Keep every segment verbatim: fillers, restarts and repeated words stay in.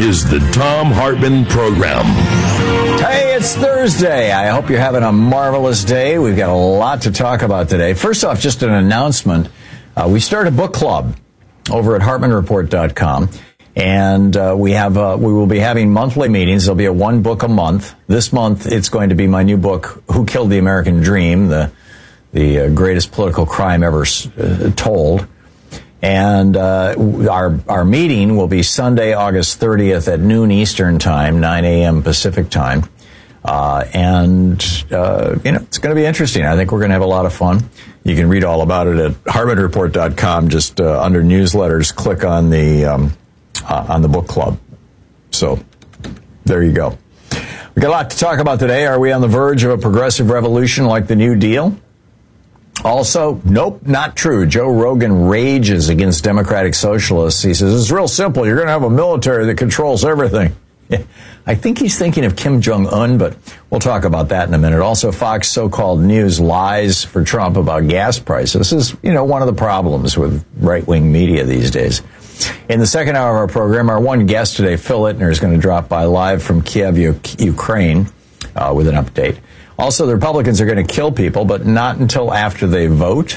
is the Thom Hartmann Program. Hey, it's Thursday. I hope you're having a marvelous day. We've got a lot to talk about today. First off, just an announcement. Uh, we started a book club over at Hartman Report dot com. And uh, we have uh, we will be having monthly meetings. There'll be a one book a month. This month, it's going to be my new book, Who Killed the American Dream, the the uh, greatest political crime ever uh, told. And uh, our our meeting will be Sunday, August thirtieth at noon Eastern Time, nine a.m. Pacific Time. Uh, and, uh, you know, it's going to be interesting. I think we're going to have a lot of fun. You can read all about it at Hartman Report dot com. Just uh, under newsletters, click on the... Um, Uh, on the book club. So there you go. We got a lot to talk about today. Are we on the verge of a progressive revolution like the New Deal? Also, nope, not true. Joe Rogan rages against democratic socialists. He says, it's real simple. You're going to have a military that controls everything. I think he's thinking of Kim Jong-un, but we'll talk about that in a minute. Also, Fox so-called news lies for Trump about gas prices. This is, you know, one of the problems with right-wing media these days. In the second hour of our program, our one guest today, Phil Ittner, is going to drop by live from Kiev, Ukraine, uh, with an update. Also, the Republicans are going to kill people, but not until after they vote.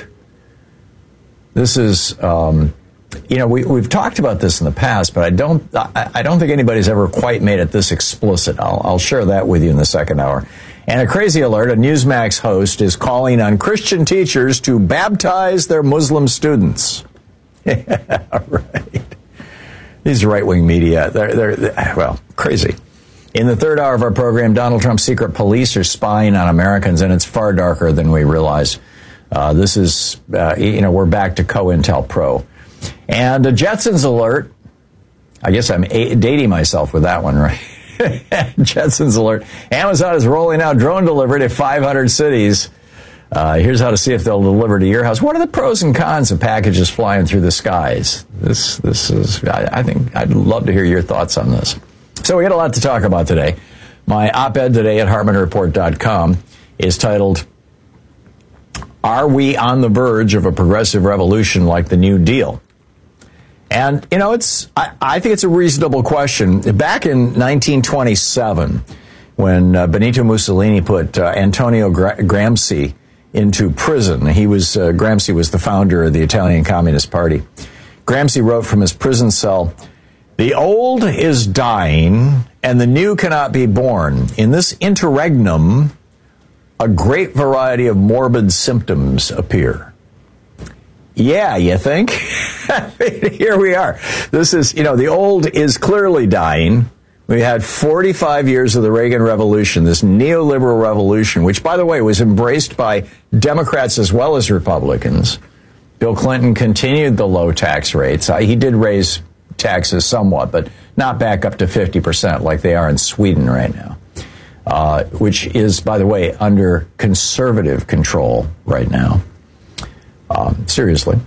This is, um, you know, we, we've talked about this in the past, but I don't, I, I don't think anybody's ever quite made it this explicit. I'll, I'll share that with you in the second hour. And a crazy alert: a Newsmax host is calling on Christian teachers to baptize their Muslim students. Yeah, right. These right-wing media, they're, they're, they're, well, crazy. In the third hour of our program, Donald Trump's secret police are spying on Americans, and it's far darker than we realize. Uh, this is, uh, you know, we're back to COINTELPRO. And a Jetsons alert. I guess I'm a- dating myself with that one, right? Jetsons alert. Amazon is rolling out drone delivery to five hundred cities. Uh, here's how to see if they'll deliver to your house. What are the pros and cons of packages flying through the skies? This, this is, I, I think, I'd love to hear your thoughts on this. So we got a lot to talk about today. My op-ed today at Hartman Report dot com is titled, Are We on the Verge of a Progressive Revolution Like the New Deal? And, you know, it's, I, I think it's a reasonable question. Back in nineteen twenty-seven, when uh, Benito Mussolini put uh, Antonio Gra- Gramsci into prison. He was, uh, Gramsci was the founder of the Italian Communist Party. Gramsci wrote from his prison cell, "The old is dying and the new cannot be born. In this interregnum, a great variety of morbid symptoms appear." Yeah, you think? Here we are. This is, you know, the old is clearly dying. We had forty-five years of the Reagan Revolution, this neoliberal revolution, which, by the way, was embraced by Democrats as well as Republicans. Bill Clinton continued the low tax rates. He did raise taxes somewhat, but not back up to fifty percent like they are in Sweden right now, uh, which is, by the way, under conservative control right now. Um, seriously,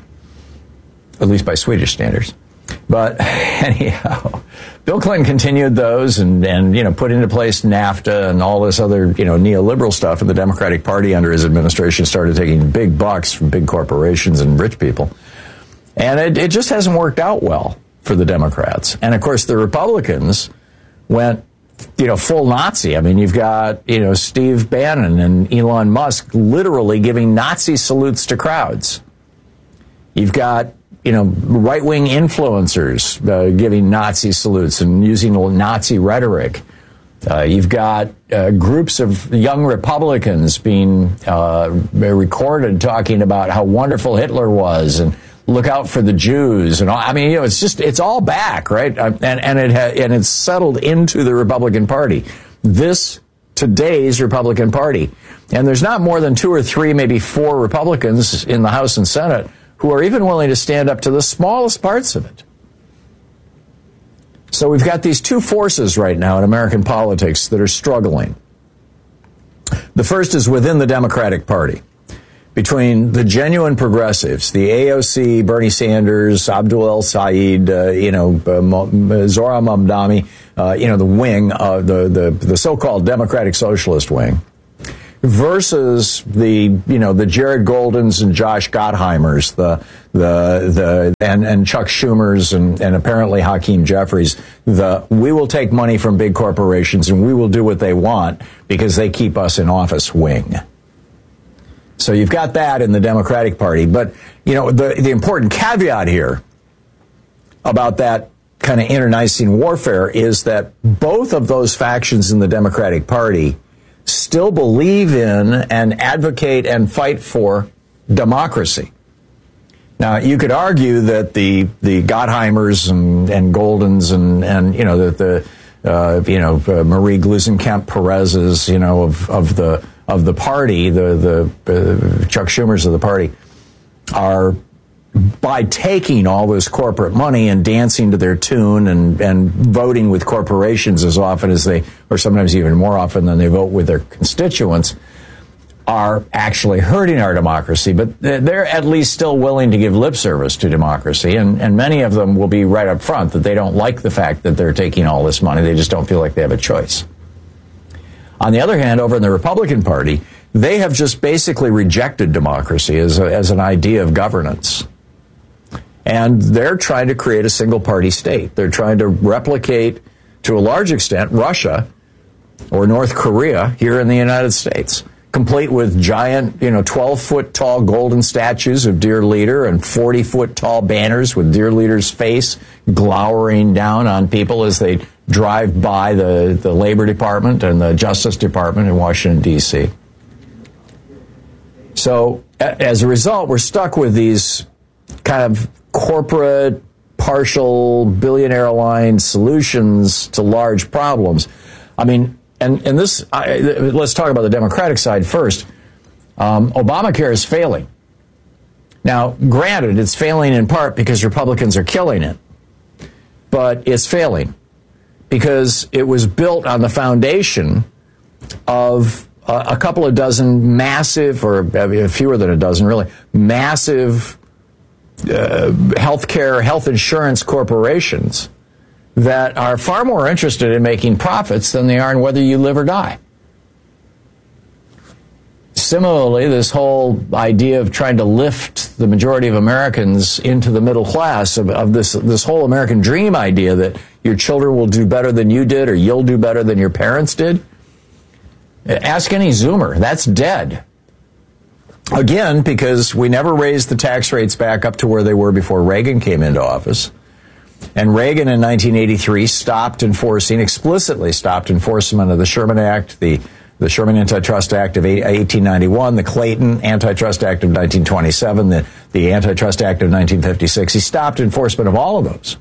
at least by Swedish standards. But anyhow, Bill Clinton continued those and, and, you know, put into place NAFTA and all this other, you know, neoliberal stuff. And the Democratic Party under his administration started taking big bucks from big corporations and rich people. And it, it just hasn't worked out well for the Democrats. And, of course, the Republicans went, you know, full Nazi. I mean, you've got, you know, Steve Bannon and Elon Musk literally giving Nazi salutes to crowds. You've got, you know, right-wing influencers uh, giving Nazi salutes and using Nazi rhetoric. Uh, you've got uh, groups of young Republicans being uh, recorded talking about how wonderful Hitler was and look out for the Jews. And all, I mean, you know, it's just, it's all back, right? And, and it ha- and it's settled into the Republican Party. This, today's Republican Party. And there's not more than two or three, maybe four Republicans in the House and Senate who are even willing to stand up to the smallest parts of it. So we've got these two forces right now in American politics that are struggling. The first is within the Democratic Party, between the genuine progressives, the A O C, Bernie Sanders, Abdul El-Sayed, uh, you know, uh, Zohran Mamdani, uh, you know, the wing, uh, the, the, the so-called Democratic Socialist wing, versus the, you know, the Jared Goldens and Josh Gottheimers, the the the and, and Chuck Schumers and, and apparently Hakeem Jeffries, the we will take money from big corporations and we will do what they want because they keep us in office wing. So you've got that in the Democratic Party. But, you know, the the important caveat here about that kind of internecine warfare is that both of those factions in the Democratic Party still believe in and advocate and fight for democracy. Now, you could argue that the the Gottheimers and, and Goldens and, and, you know, the, the uh, you know, uh, Marie Gluesenkamp Perez's, you know, of, of the of the party, the, the uh, Chuck Schumers of the party, are, by taking all this corporate money and dancing to their tune and, and voting with corporations as often as they, or sometimes even more often than they vote with their constituents, are actually hurting our democracy. But they're at least still willing to give lip service to democracy. And, and many of them will be right up front that they don't like the fact that they're taking all this money. They just don't feel like they have a choice. On the other hand, over in the Republican Party, they have just basically rejected democracy as, a, as an idea of governance. And they're trying to create a single-party state. They're trying to replicate, to a large extent, Russia or North Korea here in the United States, complete with giant, you know, twelve-foot-tall golden statues of dear leader and forty-foot-tall banners with dear leader's face glowering down on people as they drive by the, the Labor Department and the Justice Department in Washington, D C So, as a result, we're stuck with these kind of corporate, partial, billionaire-aligned solutions to large problems. I mean, and, and this, I, let's talk about the Democratic side first. Um, Obamacare is failing. Now, granted, it's failing in part because Republicans are killing it. But it's failing because it was built on the foundation of a, a couple of dozen massive, or fewer than a dozen really, massive uh, healthcare, health insurance corporations that are far more interested in making profits than they are in whether you live or die. Similarly, this whole idea of trying to lift the majority of Americans into the middle class, of, of this this whole American dream idea that your children will do better than you did or you'll do better than your parents did. Ask any Zoomer. That's dead. Again, because we never raised the tax rates back up to where they were before Reagan came into office. And Reagan in nineteen eighty-three stopped enforcing, explicitly stopped enforcement of the Sherman Act, the, the Sherman Antitrust Act of eighteen ninety-one, the Clayton Antitrust Act of nineteen twenty-seven, the, the Antitrust Act of nineteen fifty-six. He stopped enforcement of all of those.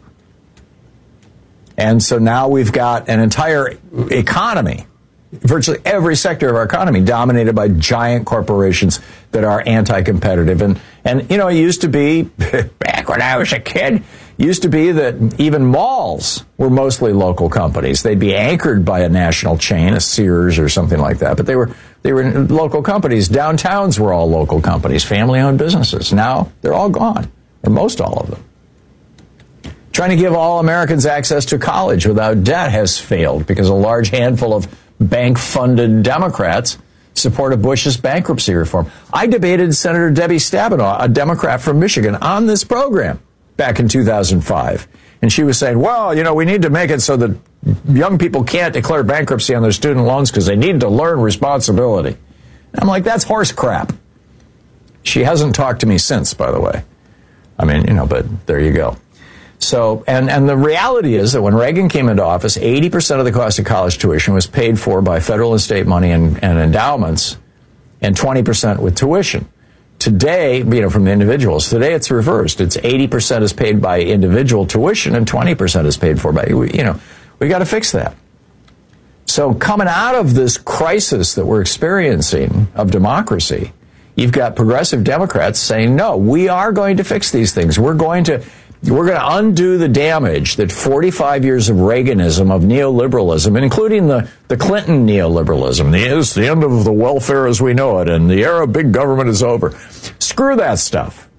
And so now we've got an entire economy, virtually every sector of our economy, dominated by giant corporations that are anti-competitive. And, and you know, it used to be, back when I was a kid, used to be that even malls were mostly local companies. They'd be anchored by a national chain, a Sears or something like that. But they were they were local companies. Downtowns were all local companies, family-owned businesses. Now they're all gone, or most all of them. Trying to give all Americans access to college without debt has failed because a large handful of bank-funded Democrats supported Bush's bankruptcy reform. I debated Senator Debbie Stabenow, a Democrat from Michigan, on this program back in two thousand five. And she was saying, well, you know, we need to make it so that young people can't declare bankruptcy on their student loans because they need to learn responsibility. And I'm like, that's horse crap. She hasn't talked to me since, by the way. I mean, you know, but there you go. So, and, and the reality is that when Reagan came into office, eighty percent of the cost of college tuition was paid for by federal and state money and, and endowments, and twenty percent with tuition. Today, you know, from individuals, today it's reversed. It's eighty percent is paid by individual tuition and twenty percent is paid for by, you know, we got to fix that. So coming out of this crisis that we're experiencing of democracy, you've got progressive Democrats saying, no, we are going to fix these things. We're going to, we're going to undo the damage that forty-five years of Reaganism, of neoliberalism, including the, the Clinton neoliberalism, the, it's the end of the welfare as we know it, and the era of big government is over. Screw that stuff.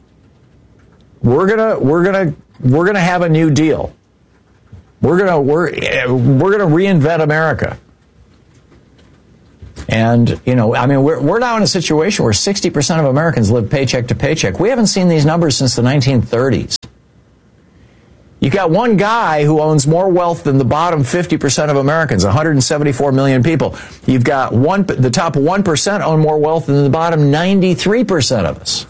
We're gonna we're gonna we're gonna have a new deal. We're gonna we're we're gonna reinvent America. And, you know, I mean, we're, we're now in a situation where sixty percent of Americans live paycheck to paycheck. We haven't seen these numbers since the nineteen thirties. You got one guy who owns more wealth than the bottom fifty percent of Americans, one hundred seventy-four million people. You've got one, the top one percent own more wealth than the bottom ninety-three percent of us.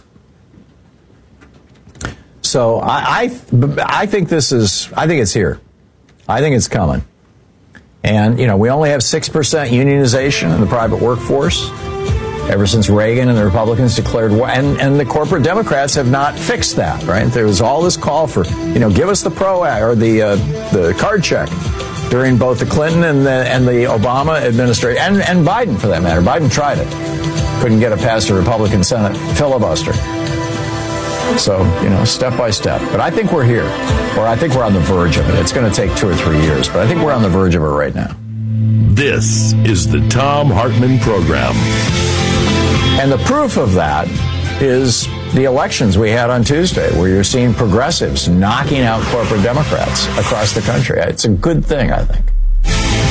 So I, I, I think this is, I think it's here. I think it's coming. And, you know, we only have six percent unionization in the private workforce ever since Reagan and the Republicans declared war. And, and the corporate Democrats have not fixed that, right? There was all this call for, you know, give us the PRO or the uh, the card check during both the Clinton and the, and the Obama administration, and, and Biden, for that matter. Biden tried it. Couldn't get it past a Republican Senate filibuster. So, you know, step by step. But I think we're here, or I think we're on the verge of it. It's going to take two or three years, but I think we're on the verge of it right now. This is the Thom Hartmann Program. And the proof of that is the elections we had on Tuesday, where you're seeing progressives knocking out corporate Democrats across the country. It's a good thing, I think.